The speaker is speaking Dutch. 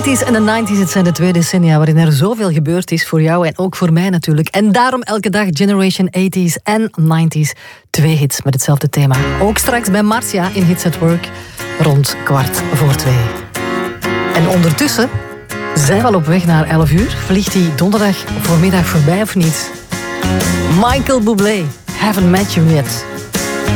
80s en de 90s, het zijn de 2 decennia waarin er zoveel gebeurd is voor jou en ook voor mij natuurlijk. En daarom elke dag Generation 80s en 90s. 2 hits met hetzelfde thema. Ook straks bij Marcia in Hits at Work rond 2:15. En ondertussen zijn we al op weg naar 11 uur. Vliegt die donderdag voormiddag voorbij of niet? Michael Bublé, Haven't Met You Yet.